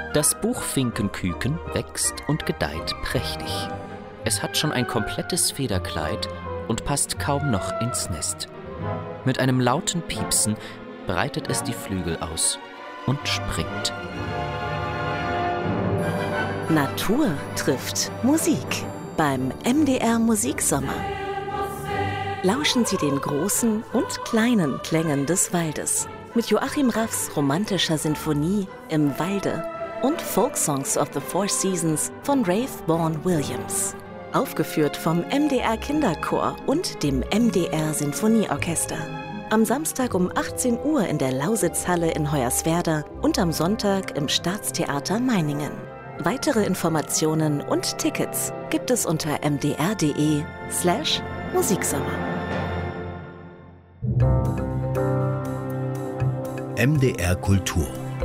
Das Buchfinkenküken wächst und gedeiht prächtig. Es hat schon ein komplettes Federkleid und passt kaum noch ins Nest. Mit einem lauten Piepsen breitet es die Flügel aus und springt. Natur trifft Musik beim MDR Musiksommer. Lauschen Sie den großen und kleinen Klängen des Waldes mit Joachim Raffs romantischer Sinfonie Im Walde und Folksongs of the Four Seasons von Rafe Vaughan Williams. Aufgeführt vom MDR Kinderchor und dem MDR Sinfonieorchester. Am Samstag um 18 Uhr in der Lausitzhalle in Hoyerswerda und am Sonntag im Staatstheater Meiningen. Weitere Informationen und Tickets gibt es unter mdr.de/Musiksommer. MDR Kultur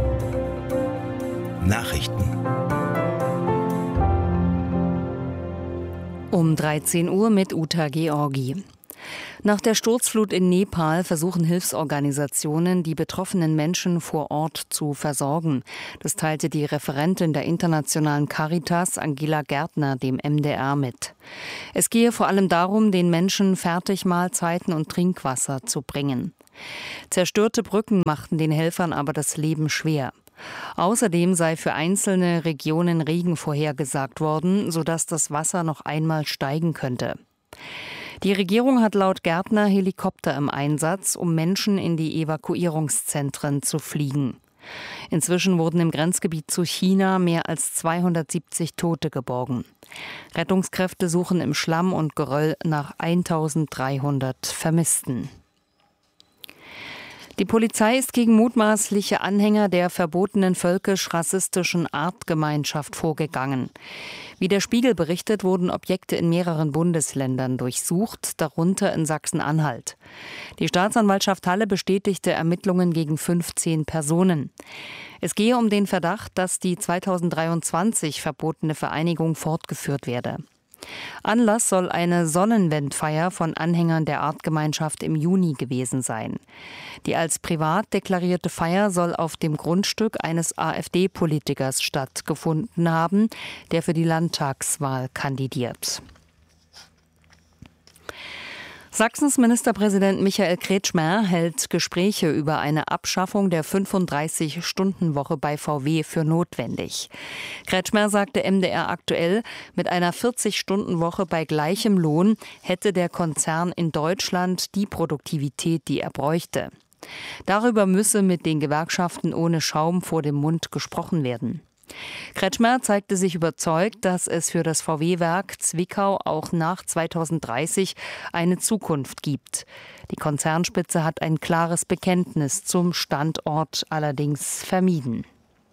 Nachrichten. Um 13 Uhr mit Uta Georgi. Nach der Sturzflut in Nepal versuchen Hilfsorganisationen, die betroffenen Menschen vor Ort zu versorgen. Das teilte die Referentin der internationalen Caritas, Angela Gärtner, dem MDR mit. Es gehe vor allem darum, den Menschen Fertigmahlzeiten und Trinkwasser zu bringen. Zerstörte Brücken machten den Helfern aber das Leben schwer. Außerdem sei für einzelne Regionen Regen vorhergesagt worden, sodass das Wasser noch einmal steigen könnte. Die Regierung hat laut Gärtner Helikopter im Einsatz, um Menschen in die Evakuierungszentren zu fliegen. Inzwischen wurden im Grenzgebiet zu China mehr als 270 Tote geborgen. Rettungskräfte suchen im Schlamm und Geröll nach 1300 Vermissten. Die Polizei ist gegen mutmaßliche Anhänger der verbotenen völkisch-rassistischen Artgemeinschaft vorgegangen. Wie der Spiegel berichtet, wurden Objekte in mehreren Bundesländern durchsucht, darunter in Sachsen-Anhalt. Die Staatsanwaltschaft Halle bestätigte Ermittlungen gegen 15 Personen. Es gehe um den Verdacht, dass die 2023 verbotene Vereinigung fortgeführt werde. Anlass soll eine Sonnenwendfeier von Anhängern der Artgemeinschaft im Juni gewesen sein. Die als privat deklarierte Feier soll auf dem Grundstück eines AfD-Politikers stattgefunden haben, der für die Landtagswahl kandidiert. Sachsens Ministerpräsident Michael Kretschmer hält Gespräche über eine Abschaffung der 35-Stunden-Woche bei VW für notwendig. Kretschmer sagte MDR aktuell, mit einer 40-Stunden-Woche bei gleichem Lohn hätte der Konzern in Deutschland die Produktivität, die er bräuchte. Darüber müsse mit den Gewerkschaften ohne Schaum vor dem Mund gesprochen werden. Kretschmer zeigte sich überzeugt, dass es für das VW-Werk Zwickau auch nach 2030 eine Zukunft gibt. Die Konzernspitze hat ein klares Bekenntnis zum Standort allerdings vermieden.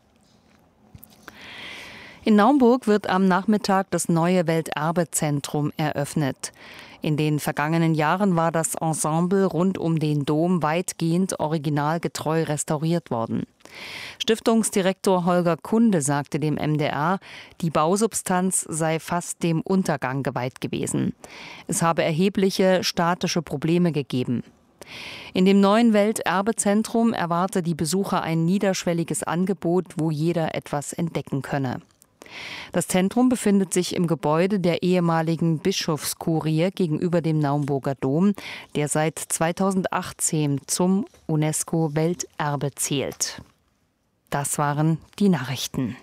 In Naumburg wird am Nachmittag das neue Welterbezentrum eröffnet. In den vergangenen Jahren war das Ensemble rund um den Dom weitgehend originalgetreu restauriert worden. Stiftungsdirektor Holger Kunde sagte dem MDR, die Bausubstanz sei fast dem Untergang geweiht gewesen. Es habe erhebliche statische Probleme gegeben. In dem neuen Welterbezentrum erwarte die Besucher ein niederschwelliges Angebot, wo jeder etwas entdecken könne. Das Zentrum befindet sich im Gebäude der ehemaligen Bischofskurie gegenüber dem Naumburger Dom, der seit 2018 zum UNESCO-Welterbe zählt. Das waren die Nachrichten.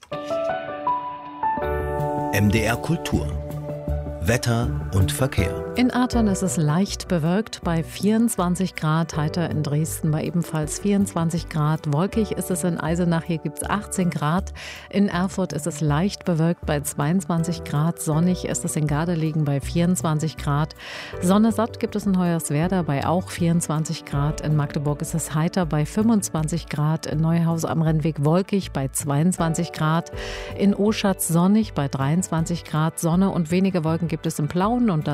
MDR Kultur Wetter und Verkehr. In Athern ist es leicht bewölkt bei 24 Grad, heiter in Dresden bei ebenfalls 24 Grad. Wolkig ist es in Eisenach, hier gibt es 18 Grad. In Erfurt ist es leicht bewölkt bei 22 Grad. Sonnig ist es in Gardelegen bei 24 Grad. Sonne satt gibt es in Hoyerswerda bei auch 24 Grad. In Magdeburg ist es heiter bei 25 Grad. In Neuhaus am Rennweg wolkig bei 22 Grad. In Oschatz sonnig bei 23 Grad. Sonne und wenige Wolken gibt es in Plauen und dazu 25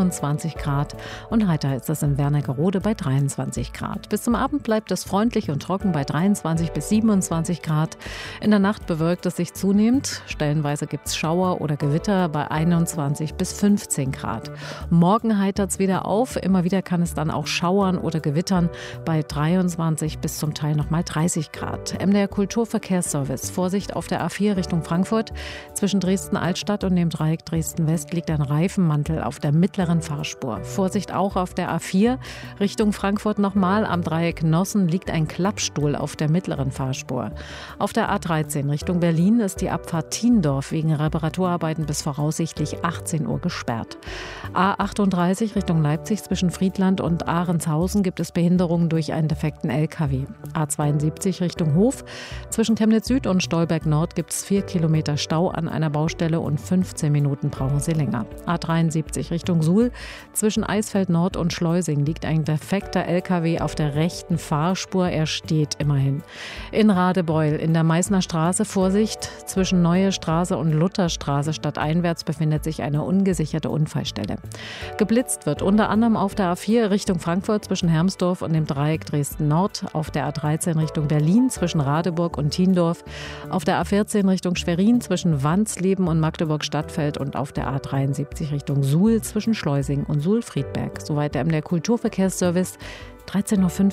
27 Grad und heiter ist es in Wernigerode bei 23 Grad. Bis zum Abend bleibt es freundlich und trocken bei 23 bis 27 Grad. In der Nacht bewölkt es sich zunehmend. Stellenweise gibt es Schauer oder Gewitter bei 21 bis 15 Grad. Morgen heitert es wieder auf. Immer wieder kann es dann auch schauern oder gewittern bei 23 bis zum Teil nochmal 30 Grad. MDR Kulturverkehrsservice. Vorsicht auf der A4 Richtung Frankfurt. Zwischen Dresden-Altstadt und dem Dreieck Dresden-West liegt ein Reifenmantel auf der mittleren Fahrspur. Vorsicht auch auf der A4 Richtung Frankfurt nochmal. Am Dreieck Nossen liegt ein Klappstuhl auf der mittleren Fahrspur. Auf der A13 Richtung Berlin ist die Abfahrt Tiendorf wegen Reparaturarbeiten bis voraussichtlich 18 Uhr gesperrt. A38 Richtung Leipzig zwischen Friedland und Ahrenshausen gibt es Behinderungen durch einen defekten LKW. A72 Richtung Hof zwischen Chemnitz Süd und Stolberg Nord gibt es 4 Kilometer Stau an einer Baustelle und 15 Minuten brauchen sie länger. A73 Richtung Suhl zwischen Eisfeld Nord und Schleusing liegt ein defekter LKW auf der rechten Fahrspur. Er steht immerhin. In Radebeul in der Meißner Straße Vorsicht. Zwischen Neue Straße und Lutherstraße stadteinwärts befindet sich eine ungesicherte Unfallstelle. Geblitzt wird unter anderem auf der A4 Richtung Frankfurt zwischen Hermsdorf und dem Dreieck Dresden Nord, auf der A13 Richtung Berlin zwischen Radeburg und Tiendorf, auf der A14 Richtung Schwerin zwischen Wandsleben und Magdeburg-Stadtfeld und auf der A73 Richtung Suhl zwischen Schleusing und Suhl-Friedberg. Soweit der MDR Kulturverkehrsservice, 13.05 Uhr.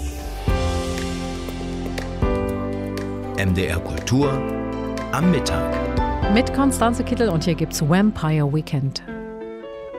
MDR Kultur am Mittag. Mit Konstanze Kittel und hier gibt's Vampire Weekend.